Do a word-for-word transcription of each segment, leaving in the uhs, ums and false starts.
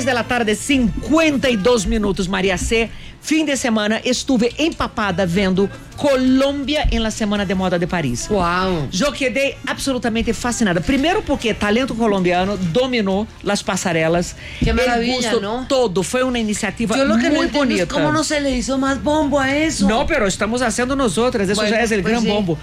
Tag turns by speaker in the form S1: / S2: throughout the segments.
S1: de la tarde, cincuenta e dois minutos, Maria C. Fim de semana, estuve empapada vendo Colômbia em la Semana de Moda de Paris.
S2: Uau!
S1: Eu quedei absolutamente fascinada. Primeiro porque talento colombiano dominou as passarelas.
S2: Que maravilla,
S1: ¿no?
S2: ¿no?
S1: Todo, foi uma iniciativa
S2: Yo lo que
S1: muy
S2: no entiendo
S1: bonita.
S2: es cómo no se le hizo más bombo a eso.
S1: No, pero estamos haciendo nosotras, eso
S2: Bueno,
S1: ya es el
S2: pues
S1: gran
S2: sí.
S1: bombo.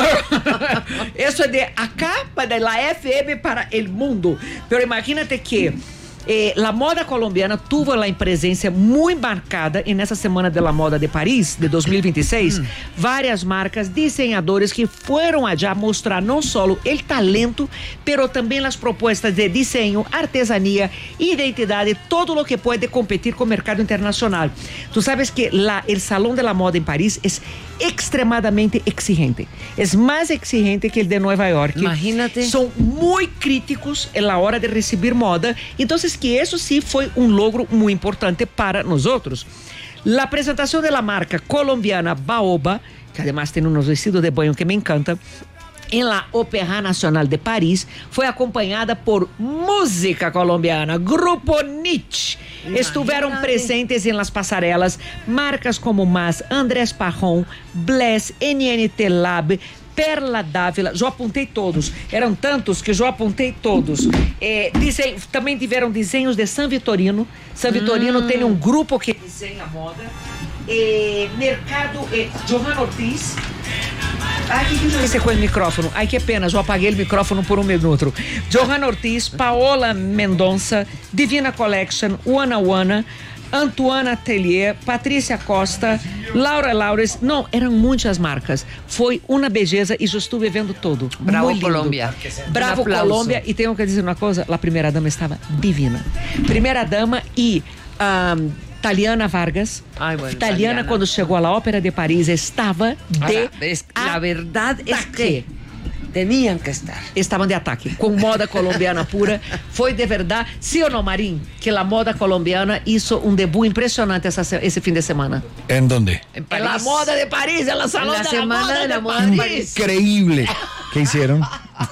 S1: Eso es de acá, de la F M para el mundo. Pero imagínate que eh, la moda colombiana tuvo la presencia muy marcada en esa Semana de la Moda de París de dois mil e vinte e seis. Mm. Várias marcas, diseñadores que fueron allá mostrar no solo el talento, pero también las propuestas de diseño, artesanía, identidade, todo lo que puede competir con el mercado internacional. Tú sabes que la, el Salón de la Moda en París es extremadamente exigente. Es más exigente que el de Nueva York.
S2: Imagínate.
S1: Son muy críticos en la hora de recibir moda. Entonces, que eso sí fue un logro muy importante para nosotros. La presentación de la marca colombiana Baoba, que además tiene unos vestidos de baño que me encantan, em la Ópera Nacional de París, foi acompanhada por música colombiana, Grupo Nietzsche. Imagínate. Estiveram presentes em las pasarelas marcas como Mas, Andrés Parron, Bless, N N T Lab, Perla Dávila. Eu apontei todos, eram tantos que eu apontei todos. É, dizem, também tiveram desenhos de San Vitorino. San Vitorino hum. tem um grupo que desenha moda. É, mercado, é, Johanna Ortiz. Ai, que que você com o micrófono? Ai, que pena, eu apaguei o micrófono por um minuto. Johanna Ortiz, Paola Mendonça, Divina Collection, Wana Wana, Antoana Atelier, Patrícia Costa, Laura Laures. Não, eram muitas marcas. Foi uma beleza e eu estive vendo todo.
S2: Bravo, Colômbia.
S1: Bravo, Colômbia. E tenho que dizer uma coisa, a primeira dama estava divina. Primeira dama e um, Taliana Vargas.
S2: Ay, bueno,
S1: Taliana,
S2: Taliana,
S1: cuando llegó a la Ópera de París, estaba de
S2: Ahora, es, La verdad es que tenían que estar.
S1: Estavam de ataque, com moda colombiana pura. Foi de verdade, sim ou não, Marim? Que a moda colombiana hizo um debut impressionante essa, esse fim de semana.
S3: ¿En dónde?
S2: En
S1: En la moda de París, en la salón
S2: en la
S1: de
S2: semana
S1: la moda
S2: de la
S1: de
S2: moda
S1: París.
S2: de París.
S3: Increíble. ¿Qué hicieron?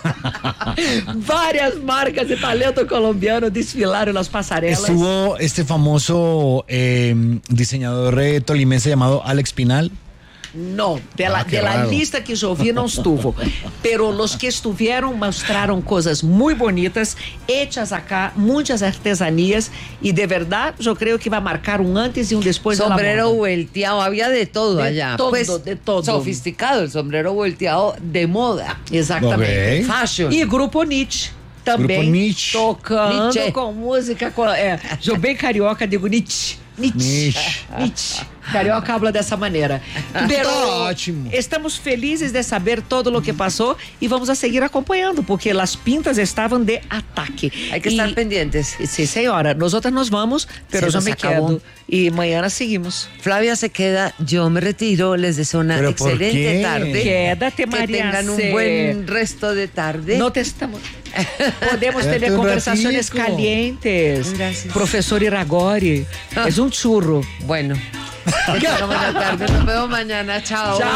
S1: Várias marcas de talento colombiano desfilaram nas passarelas.
S3: Estuvo este famoso eh, diseñador eh, tolimense llamado Alex Pinal.
S1: Não, pela,
S3: Ah, que
S1: pela
S3: raro.
S1: lista que eu vi não estuvo. Pero los que estiveram mostraram coisas muito bonitas, hechas acá, muitas artesanias e de verdade eu creio que vai marcar um antes e um depois.
S2: Sombrero volteado, había de todo
S1: De
S2: allá.
S1: todo,
S2: pues,
S1: de todo.
S2: Sofisticado, el sombrero volteado de moda.
S1: Exatamente.
S3: Ok.
S2: Fashion.
S1: E Grupo Nietzsche também.
S3: Grupo Nietzsche.
S1: Tocando
S2: Nietzsche.
S1: com música. Com, é, eu bem carioca, digo Nietzsche. Nietzsche.
S3: Nietzsche.
S1: Nietzsche. Carioca habla dessa maneira. Pero
S3: ótimo.
S1: Estamos felizes de saber todo o que passou e vamos a seguir acompanhando, porque as pintas estavam de ataque.
S2: Hay que
S1: e,
S2: estar pendientes.
S1: Sim, senhora. Nós outras nos vamos, pero
S2: Se
S1: eu
S2: nos
S1: me
S2: acabó.
S1: quedo. E amanhã seguimos.
S2: Flavia se queda, yo me retiro, les deseo una
S3: ¿Pero por
S2: excelente
S3: qué?
S2: tarde.
S1: Quédate,
S2: Que
S1: María
S2: tengan un
S1: C.
S2: buen resto de tarde.
S1: No te estamos. Podemos
S3: Quédate
S1: ter
S3: un
S1: conversações
S3: ratico.
S1: calientes.
S2: Gracias.
S1: Professor Iragori. É um churro.
S2: Bueno, que tengan buena tarde. Nos vemos mañana. Chao.
S1: Chao.